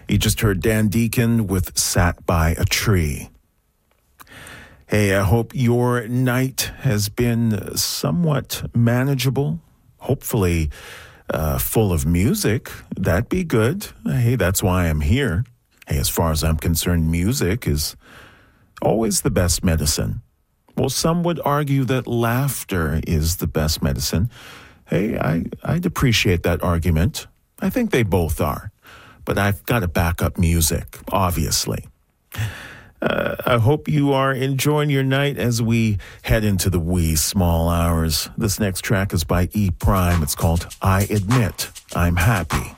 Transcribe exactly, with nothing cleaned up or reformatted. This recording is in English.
You just heard Dan Deacon with Sat by a Tree. Hey, I hope your night has been somewhat manageable, hopefully uh, full of music. That'd be good. Hey, that's why I'm here. Hey, as far as I'm concerned, music is always the best medicine. Well, some would argue that laughter is the best medicine. Hey, I, I'd appreciate that argument. I think they both are. But I've got to back up music, obviously. Uh, I hope you are enjoying your night as we head into the wee small hours. This next track is by E. Prime. It's called I Admit I'm Happy.